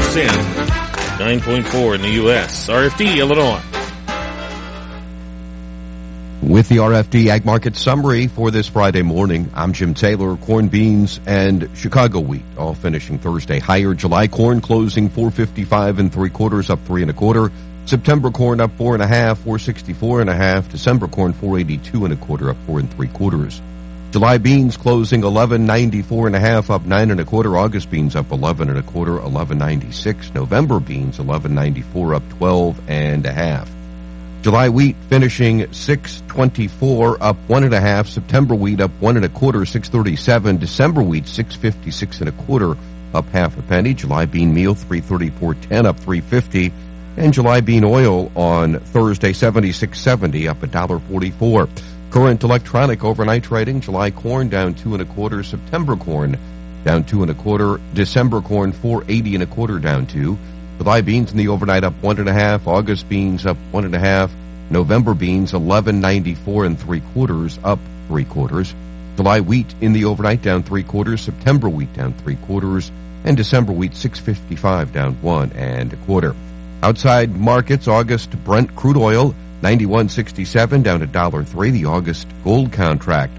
in, 9.4 in the U.S. RFD, Illinois. With the RFD Ag Market Summary for this Friday morning, I'm Jim Taylor. Corn, beans, and Chicago wheat all finishing Thursday higher. July corn closing 455 3/4, up 3 1/4. September corn up 4 1/2, 464 1/2. December corn 482 1/4, up 4 3/4. July beans closing 1194 1/2, up 9 1/4. August beans up 11 1/4, 1196. November beans 1194, up 12 1/2. July wheat finishing 624, up 1 1/2. September wheat up 1 1/4, 637. December wheat 656 1/4, up 1/2 penny. July bean meal 334.10, up 3.50. And July bean oil on Thursday 76.70, up $1.44. Current electronic overnight trading: July corn down 2 1/4, September corn down 2 1/4, December corn 480 1/4, down 2. July beans in the overnight up 1 1/2, August beans up 1 1/2, November beans 1194 3/4, up 3/4. July wheat in the overnight down 3/4, September wheat down 3/4, and December wheat 655 down 1 1/4. Outside markets: August Brent crude oil 91.67 down $1.03. The August gold contract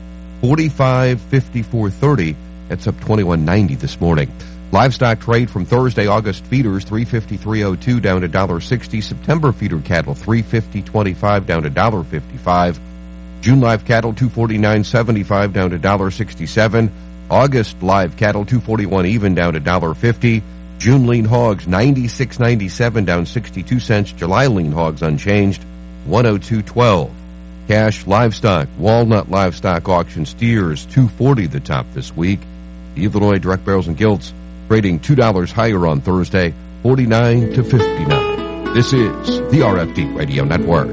45.5430. That's up 21.90 this morning. Livestock trade from Thursday: August feeders 353.02 down $1.60. September feeder cattle 350.25 down $1.55. June live cattle 249.75 down $1.67. August live cattle 241 even down $1.50. June lean hogs 96.97 down 62 cents. July lean hogs unchanged 102.12. Cash livestock, Walnut livestock auction steers 240 the top this week. The Illinois direct barrels and gilts trading $2 higher on Thursday, 49 to 59. This is the RFD Radio Network.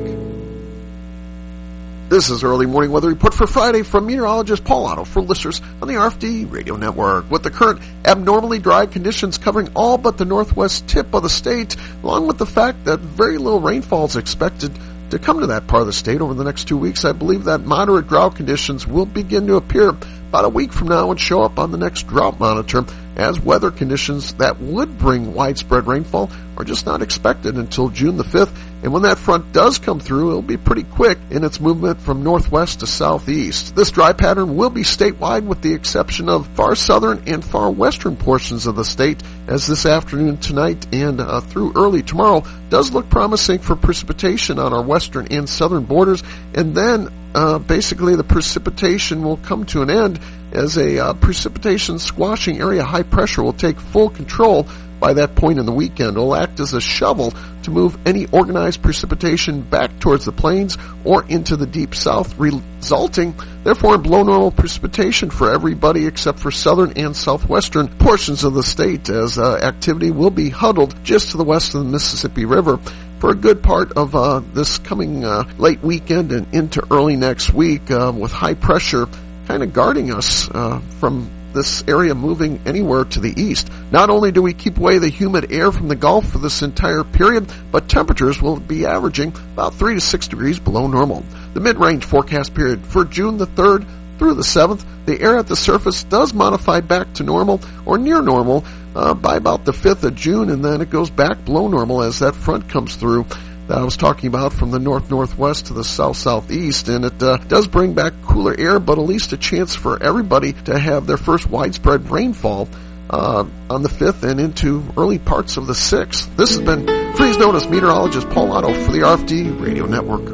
This is Early Morning Weather Report for Friday from meteorologist Paul Otto for listeners on the RFD Radio Network. With the current abnormally dry conditions covering all but the northwest tip of the state, along with the fact that very little rainfall is expected to come to that part of the state over the next 2 weeks, I believe that moderate drought conditions will begin to appear about a week from now and show up on the next drought monitor, as weather conditions that would bring widespread rainfall are just not expected until June the 5th. And when that front does come through, it'll be pretty quick in its movement from northwest to southeast. This dry pattern will be statewide with the exception of far southern and far western portions of the state, as this afternoon, tonight, and through early tomorrow does look promising for precipitation on our western and southern borders. And then basically the precipitation will come to an end as a precipitation squashing area high pressure will take full control by that point in the weekend. It'll act as a shovel to move any organized precipitation back towards the plains or into the deep south, resulting therefore in below normal precipitation for everybody except for southern and southwestern portions of the state, as activity will be huddled just to the west of the Mississippi River for a good part of this coming late weekend and into early next week, with high pressure kind of guarding us from this area moving anywhere to the east. Not only do we keep away the humid air from the Gulf for this entire period, but temperatures will be averaging about 3 to 6 degrees below normal. The mid-range forecast period for June the 3rd through the 7th, the air at the surface does modify back to normal or near normal by about the 5th of June, and then it goes back below normal as that front comes through that I was talking about from the north-northwest to the south-southeast, and it does bring back cooler air, but at least a chance for everybody to have their first widespread rainfall on the 5th and into early parts of the 6th. This has been Freeze Notice meteorologist Paul Otto for the RFD Radio Network.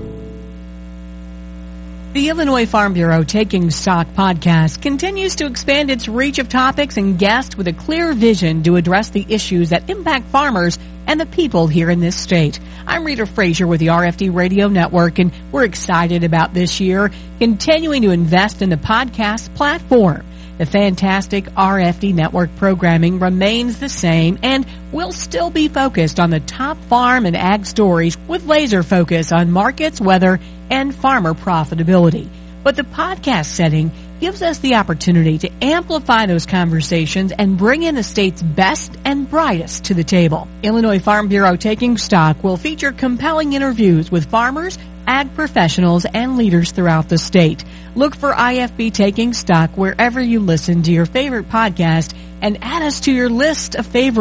The Illinois Farm Bureau Taking Stock podcast continues to expand its reach of topics and guests with a clear vision to address the issues that impact farmers and the people here in this state. I'm Rita Frazier with the RFD Radio Network, and we're excited about this year continuing to invest in the podcast platform. The fantastic RFD Network programming remains the same and will still be focused on the top farm and ag stories with laser focus on markets, weather, and farmer profitability. But the podcast setting gives us the opportunity to amplify those conversations and bring in the state's best and brightest to the table. Illinois Farm Bureau Taking Stock will feature compelling interviews with farmers, ag professionals, and leaders throughout the state. Look for IFB Taking Stock wherever you listen to your favorite podcast and add us to your list of favorite